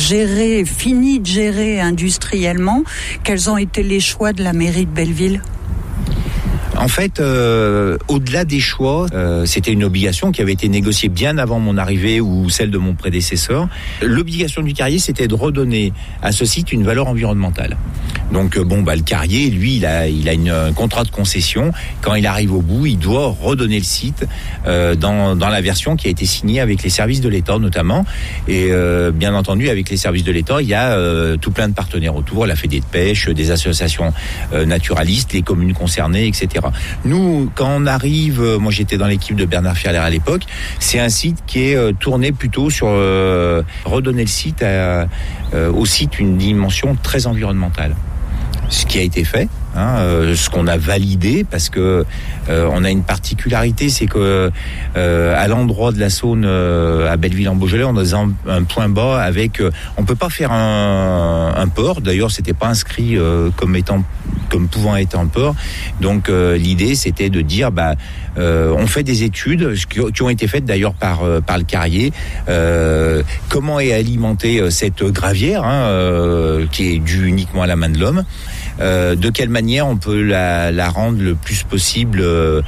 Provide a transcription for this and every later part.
fini de gérer industriellement. Quels ont été les choix de la mairie de Belleville ? En fait, au-delà des choix, c'était une obligation qui avait été négociée bien avant mon arrivée ou celle de mon prédécesseur. L'obligation du carrier, c'était de redonner à ce site une valeur environnementale. Donc le carrier, lui, il a un contrat de concession. Quand il arrive au bout, il doit redonner le site dans la version qui a été signée avec les services de l'État notamment. Et bien entendu, avec les services de l'État, il y a tout plein de partenaires autour, la Fédé de pêche, des associations naturalistes, les communes concernées, etc. Nous, quand on arrive, moi j'étais dans l'équipe de Bernard Fierler à l'époque, c'est un site qui est tourné plutôt sur redonner le site au site une dimension très environnementale. Ce qui a été fait, ce qu'on a validé, parce que on a une particularité, c'est que à l'endroit de la Saône, à Belleville-en-Beaujolais, on a un point bas avec, on peut pas faire un port. D'ailleurs, c'était pas inscrit comme pouvant être un port. Donc l'idée, c'était de dire, on fait des études qui ont été faites d'ailleurs par le carrier. Comment est alimentée cette gravière, qui est due uniquement à la main de l'homme. De quelle manière on peut la rendre le plus possible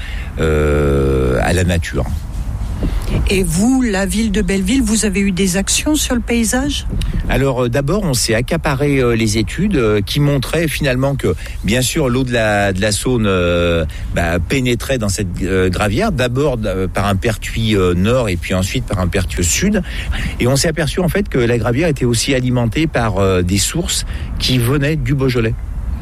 à la nature. Et vous, la ville de Belleville, vous avez eu des actions sur le paysage ? Alors d'abord, on s'est accaparé les études qui montraient finalement que, bien sûr, l'eau de la Saône pénétrait dans cette gravière, d'abord par un pertuis nord et puis ensuite par un pertuis sud. Et on s'est aperçu en fait que la gravière était aussi alimentée par des sources qui venaient du Beaujolais.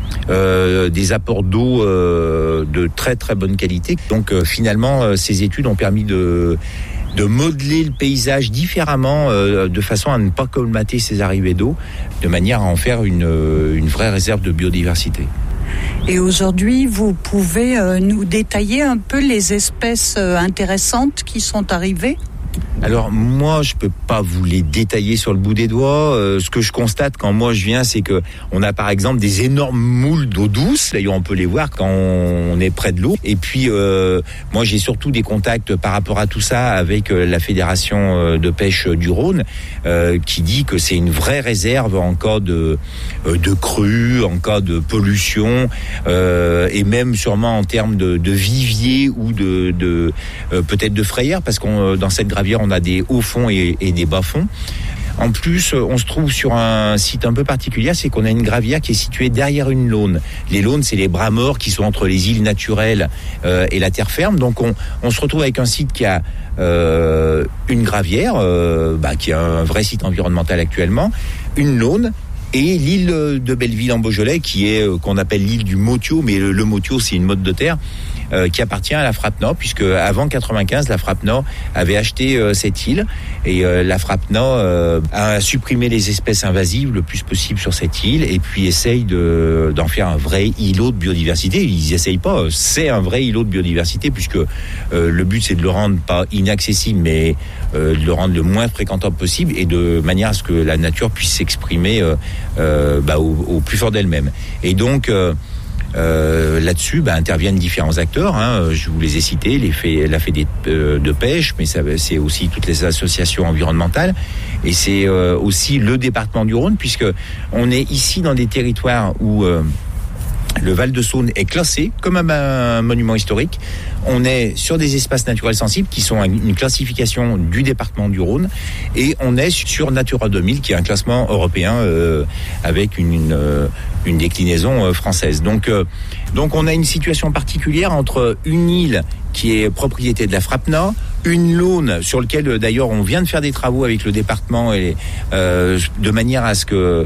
Des apports d'eau de très très bonne qualité. Donc finalement, ces études ont permis de modeler le paysage différemment, de façon à ne pas colmater ces arrivées d'eau, de manière à en faire une vraie réserve de biodiversité. Et aujourd'hui, vous pouvez nous détailler un peu les espèces intéressantes qui sont arrivées ? Alors moi, je peux pas vous les détailler sur le bout des doigts. Ce que je constate quand moi je viens, c'est que on a par exemple des énormes moules d'eau douce. D'ailleurs, on peut les voir quand on est près de l'eau. Et puis moi, j'ai surtout des contacts par rapport à tout ça avec la Fédération de pêche du Rhône, qui dit que c'est une vraie réserve en cas de crue, en cas de pollution, et même sûrement en termes de vivier ou de peut-être de frayère, parce qu'on dans cette gravière on a des hauts fonds et des bas fonds. En plus, on se trouve sur un site un peu particulier, c'est qu'on a une gravière qui est située derrière une laune. Les launes, c'est les bras morts qui sont entre les îles naturelles et la terre ferme. Donc on se retrouve avec un site qui a une gravière, qui est un vrai site environnemental actuellement, une laune, et l'île de Belleville-en-Beaujolais, qui est qu'on appelle l'île du Motiot, mais le Motiot, c'est une motte de terre, qui appartient à la Frappe Nord, puisque avant 95, la Frappe Nord avait acheté cette île, et la Frappe Nord a supprimé les espèces invasives le plus possible sur cette île, et puis essaye d'en faire un vrai îlot de biodiversité. Ils essayent pas, c'est un vrai îlot de biodiversité, puisque le but c'est de le rendre pas inaccessible, mais de le rendre le moins fréquentable possible, et de manière à ce que la nature puisse s'exprimer au plus fort d'elle-même. Et donc là-dessus interviennent différents acteurs, je vous les ai cités, la Fédé de pêche, mais c'est aussi toutes les associations environnementales, et c'est aussi le département du Rhône, puisque on est ici dans des territoires où le Val-de-Saône est classé comme un monument historique. On est sur des espaces naturels sensibles qui sont une classification du département du Rhône, et on est sur Natura 2000 qui est un classement européen avec une déclinaison française. Donc on a une situation particulière entre une île qui est propriété de la Frappe Nord, une laune sur laquelle d'ailleurs on vient de faire des travaux avec le département, et de manière à ce que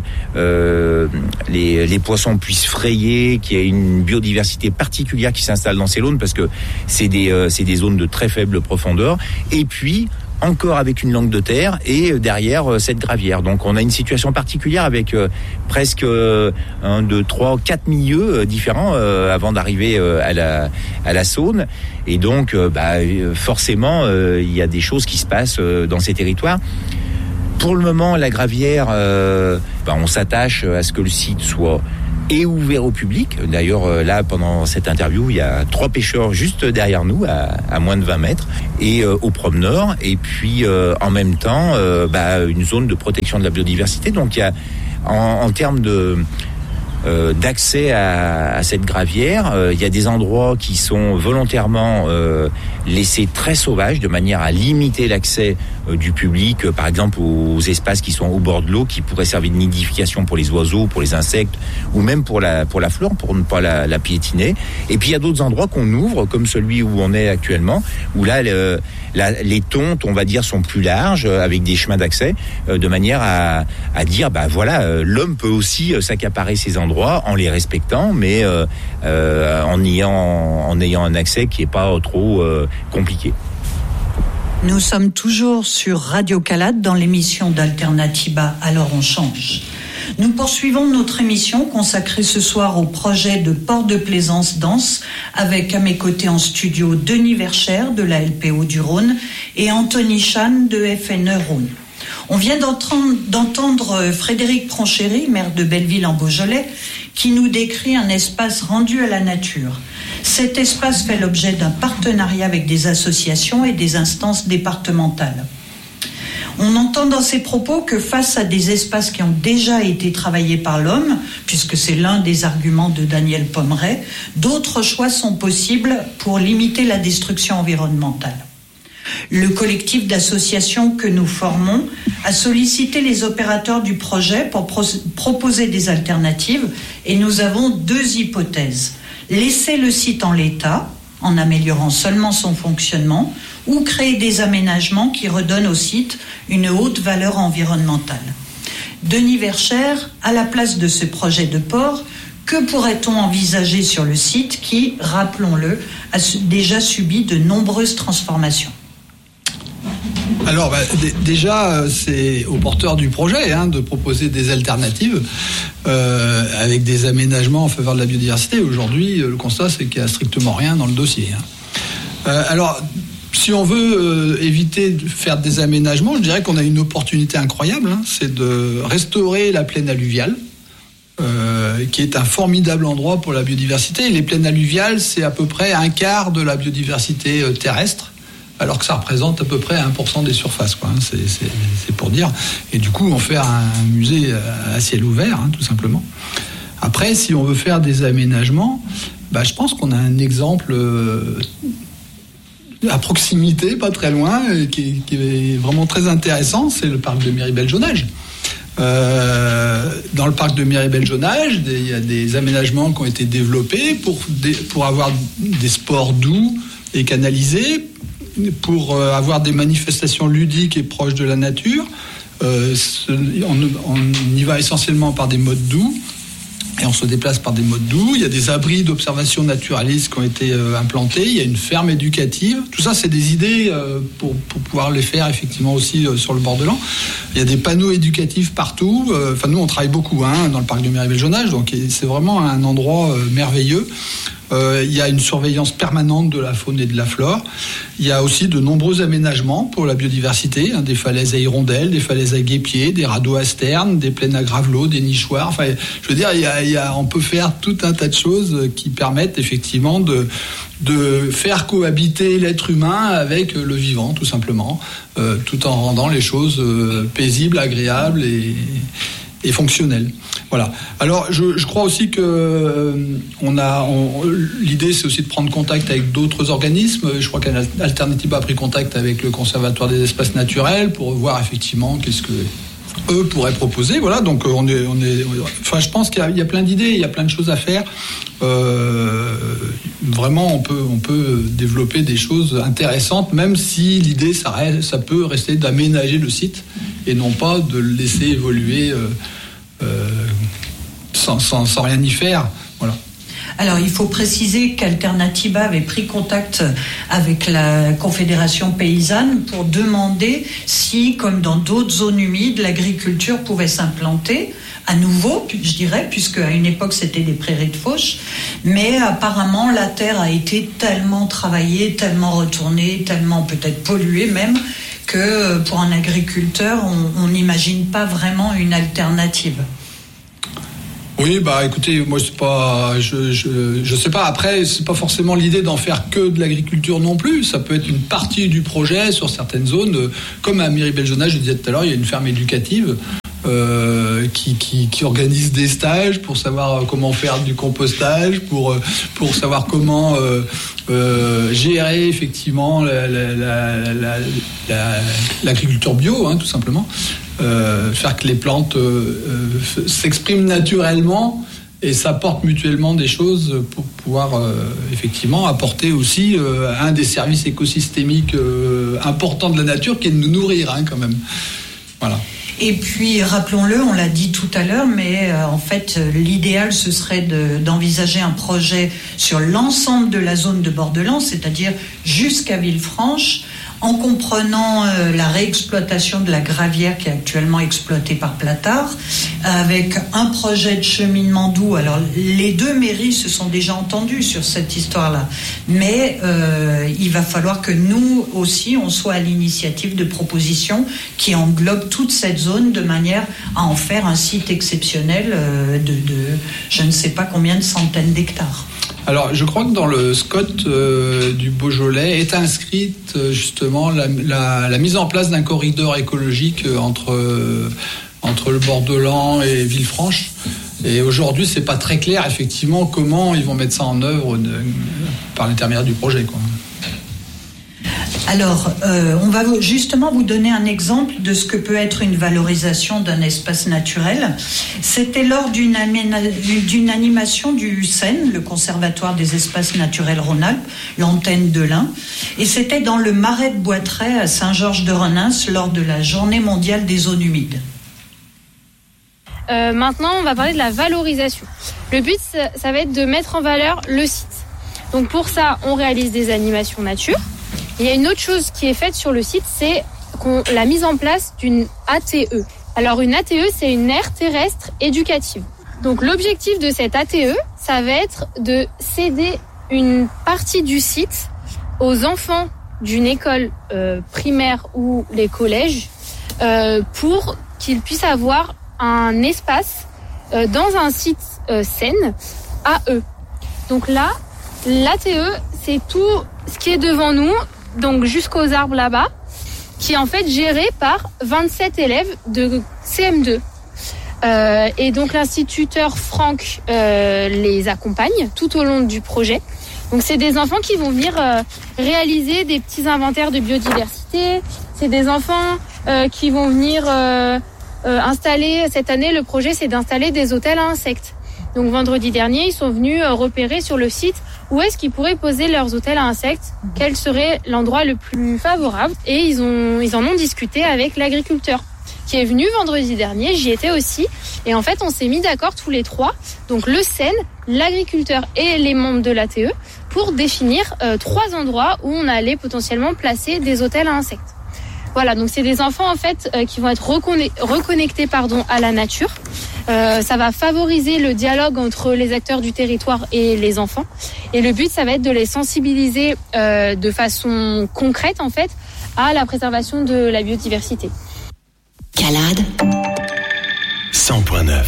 les poissons puissent frayer, qu'il y ait une biodiversité particulière qui s'installe dans ces launes, parce que c'est des zones de très faible profondeur, et puis encore avec une langue de terre, et derrière cette gravière. Donc on a une situation particulière avec presque 1, 2, 3, 4 milieux différents avant d'arriver à la Saône. Et donc forcément il y a des choses qui se passent dans ces territoires Pour le moment, la Gravière, on s'attache à ce que le site soit ouvert au public. D'ailleurs, là, pendant cette interview, il y a 3 pêcheurs juste derrière nous, à moins de 20 mètres, et aux promeneurs. Et puis, en même temps, une zone de protection de la biodiversité. Donc, il y a, en termes d'accès à cette gravière, il y a des endroits qui sont volontairement laissés très sauvages, de manière à limiter l'accès du public, par exemple aux espaces qui sont au bord de l'eau, qui pourraient servir de nidification pour les oiseaux, pour les insectes, ou même pour la flore, pour ne pas la piétiner. Et puis il y a d'autres endroits qu'on ouvre, comme celui où on est actuellement, où là les tontes, on va dire, sont plus larges, avec des chemins d'accès, de manière à dire, l'homme peut aussi s'accaparer ces endroits en les respectant, mais en ayant un accès qui est pas trop compliqué. Nous sommes toujours sur Radio Calade dans l'émission d'Alternativa, alors on change. Nous poursuivons notre émission consacrée ce soir au projet de Port de Plaisance dense, avec à mes côtés en studio Denis Vercher de la LPO du Rhône et Anthony Chan de FNE Rhône. On vient d'entendre Frédéric Pronchéry, maire de Belleville en Beaujolais, qui nous décrit un espace rendu à la nature. Cet espace fait l'objet d'un partenariat avec des associations et des instances départementales. On entend dans ces propos que face à des espaces qui ont déjà été travaillés par l'homme, puisque c'est l'un des arguments de Daniel Pommeret, d'autres choix sont possibles pour limiter la destruction environnementale. Le collectif d'associations que nous formons a sollicité les opérateurs du projet pour proposer des alternatives et nous avons 2 hypothèses. Laisser le site en l'état, en améliorant seulement son fonctionnement, ou créer des aménagements qui redonnent au site une haute valeur environnementale. Denis Vercher, à la place de ce projet de port, que pourrait-on envisager sur le site qui, rappelons-le, a déjà subi de nombreuses transformations ? Alors déjà, c'est aux porteurs du projet de proposer des alternatives avec des aménagements en faveur de la biodiversité. Aujourd'hui, le constat, c'est qu'il n'y a strictement rien dans le dossier. Alors, si on veut éviter de faire des aménagements, je dirais qu'on a une opportunité incroyable, c'est de restaurer la plaine alluviale, qui est un formidable endroit pour la biodiversité. Les plaines alluviales, c'est à peu près un quart de la biodiversité terrestre, alors que ça représente à peu près 1% des surfaces, c'est pour dire. Et du coup, on fait un musée à ciel ouvert, tout simplement. Après, si on veut faire des aménagements, je pense qu'on a un exemple à proximité, pas très loin, qui est vraiment très intéressant, c'est le parc de Miribel-Jonage. Dans le parc de Miribel-Jonage, il y a des aménagements qui ont été développés pour avoir des sports doux et canalisés, pour avoir des manifestations ludiques et proches de la nature. On y va essentiellement par des modes doux et on se déplace par des modes doux. Il y a des abris d'observation naturaliste qui ont été implantés. Il y a une ferme éducative. Tout ça, c'est des idées pour pouvoir les faire effectivement aussi sur le bord de l'An. Il y a des panneaux éducatifs partout. Nous, on travaille beaucoup dans le parc de Miribel-Jonage, donc c'est vraiment un endroit merveilleux. Il y a une surveillance permanente de la faune et de la flore. Il y a aussi de nombreux aménagements pour la biodiversité, des falaises à hirondelles, des falaises à guépiers, des radeaux à sterne, des plaines à gravelots, des nichoirs. Je veux dire, on peut faire tout un tas de choses qui permettent effectivement de faire cohabiter l'être humain avec le vivant, tout simplement, tout en rendant les choses paisibles, agréables et fonctionnelles. Voilà. Alors, je crois aussi que l'idée, c'est aussi de prendre contact avec d'autres organismes. Je crois qu'Alternativa a pris contact avec le Conservatoire des espaces naturels pour voir effectivement qu'est-ce que eux pourraient proposer. Voilà. Donc, je pense qu'il y a plein d'idées, il y a plein de choses à faire. Vraiment, on peut développer des choses intéressantes, même si l'idée, ça peut rester d'aménager le site et non pas de le laisser évoluer sans rien y faire. Voilà. Alors, il faut préciser qu'Alternativa avait pris contact avec la Confédération paysanne pour demander si, comme dans d'autres zones humides, l'agriculture pouvait s'implanter à nouveau, je dirais, puisque à une époque c'était des prairies de fauche, mais apparemment la terre a été tellement travaillée, tellement retournée, tellement peut-être polluée même, que pour un agriculteur, on n'imagine pas vraiment une alternative. Oui, écoutez, moi c'est pas, je sais pas. Après, c'est pas forcément l'idée d'en faire que de l'agriculture non plus. Ça peut être une partie du projet sur certaines zones, comme à Miribel-Jonage, je disais tout à l'heure, il y a une ferme éducative qui organise des stages pour savoir comment faire du compostage, pour savoir comment gérer effectivement l'agriculture bio, tout simplement. Faire que les plantes s'expriment naturellement et s'apportent mutuellement des choses pour pouvoir effectivement apporter aussi un des services écosystémiques importants de la nature, qui est de nous nourrir quand même. Voilà. Et puis, rappelons-le, on l'a dit tout à l'heure, mais en fait, l'idéal, ce serait d'envisager un projet sur l'ensemble de la zone de Bordelans, c'est-à-dire jusqu'à Villefranche, en comprenant la réexploitation de la gravière qui est actuellement exploitée par Platard, avec un projet de cheminement doux. Alors, les deux mairies se sont déjà entendues sur cette histoire-là, mais il va falloir que nous aussi, on soit à l'initiative de propositions qui englobent toute cette zone de manière à en faire un site exceptionnel de je ne sais pas combien de centaines d'hectares. Alors, je crois que dans le SCOT du Beaujolais est inscrite justement la mise en place d'un corridor écologique entre le Bordelan et Villefranche. Et aujourd'hui, c'est pas très clair effectivement comment ils vont mettre ça en œuvre par l'intermédiaire du projet, quoi. Alors, on va justement vous donner un exemple de ce que peut être une valorisation d'un espace naturel. C'était lors d'une animation du CEN, le Conservatoire des espaces naturels Rhône-Alpes, l'antenne de l'Ain, et c'était dans le Marais de Boitray à Saint-Georges-de-Renins lors de la Journée mondiale des zones humides. Maintenant, on va parler de la valorisation. Le but, ça va être de mettre en valeur le site. Donc pour ça, on réalise des animations nature. Il y a une autre chose qui est faite sur le site, c'est la mise en place d'une ATE. Alors une ATE, c'est une aire terrestre éducative. Donc l'objectif de cette ATE, ça va être de céder une partie du site aux enfants d'une école primaire ou les collèges pour qu'ils puissent avoir un espace dans un site sain à eux. Donc là, l'ATE, c'est tout ce qui est devant nous, donc jusqu'aux arbres là-bas, qui est en fait géré par 27 élèves de CM2. Et donc l'instituteur Franck les accompagne tout au long du projet. Donc c'est des enfants qui vont venir réaliser des petits inventaires de biodiversité. C'est des enfants qui vont venir installer, cette année le projet c'est d'installer des hôtels à insectes. Donc vendredi dernier, ils sont venus repérer sur le site où est-ce qu'ils pourraient poser leurs hôtels à insectes, quel serait l'endroit le plus favorable. Et ils en ont discuté avec l'agriculteur qui est venu vendredi dernier, j'y étais aussi. Et en fait, on s'est mis d'accord tous les trois, donc le CEN, l'agriculteur et les membres de l'ATE, pour définir 3 endroits où on allait potentiellement placer des hôtels à insectes. Voilà, donc c'est des enfants en fait qui vont être reconnectés à la nature. Ça va favoriser le dialogue entre les acteurs du territoire et les enfants. Et le but, ça va être de les sensibiliser de façon concrète en fait à la préservation de la biodiversité. Calade 100.9.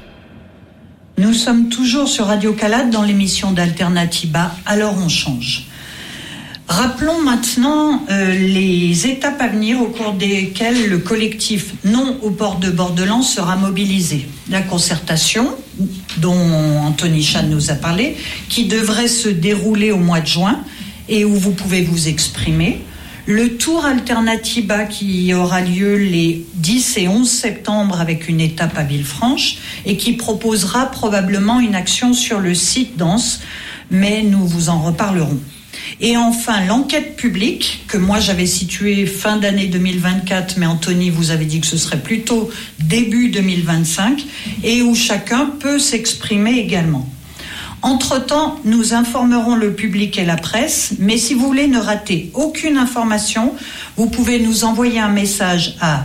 Nous sommes toujours sur Radio Calade dans l'émission d'Alternativa, alors on change. Rappelons maintenant les étapes à venir au cours desquelles le collectif Non au port de Bordelans sera mobilisé. La concertation, dont Anthony Chan nous a parlé, qui devrait se dérouler au mois de juin et où vous pouvez vous exprimer. Le tour Alternativa qui aura lieu les 10 et 11 septembre avec une étape à Villefranche et qui proposera probablement une action sur le site d'Anse, mais nous vous en reparlerons. Et enfin, l'enquête publique, que moi j'avais située fin d'année 2024, mais Anthony, vous avez dit que ce serait plutôt début 2025, et où chacun peut s'exprimer également. Entre-temps, nous informerons le public et la presse, mais si vous voulez ne rater aucune information, vous pouvez nous envoyer un message à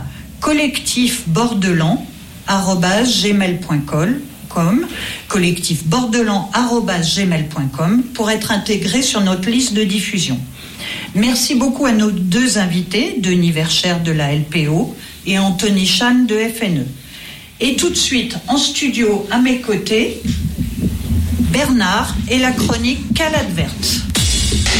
collectifbordelan@gmail.com pour être intégré sur notre liste de diffusion. Merci beaucoup à nos deux invités, Denis Verchères de la LPO et Anthony Chan de FNE. Et tout de suite, en studio, à mes côtés, Bernard et la chronique Calade Verte.